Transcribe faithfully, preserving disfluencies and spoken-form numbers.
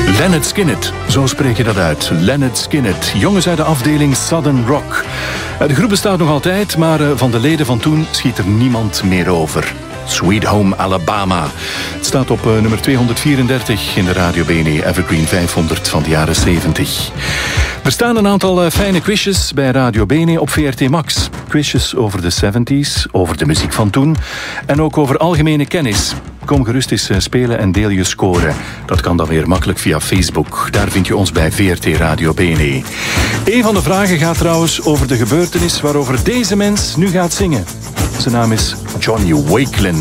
Lynyrd Skynyrd, zo spreek je dat uit. Lynyrd Skynyrd, jongens uit de afdeling Southern Rock. De groep bestaat nog altijd, maar van de leden van toen schiet er niemand meer over. Sweet Home Alabama. Het staat op uh, nummer tweehonderdvierendertig in de Radio B N E Evergreen vijfhonderd van de jaren zeventig. Er staan een aantal uh, fijne quizjes bij Radio B N E op V R T Max. Quizjes over de zeventies, over de muziek van toen en ook over algemene kennis. Kom gerust eens spelen en deel je score. Dat kan dan weer makkelijk via Facebook. Daar vind je ons bij V R T Radio B N E. Een van de vragen gaat trouwens over de gebeurtenis waarover deze mens nu gaat zingen. Zijn naam is Johnny Wakelin.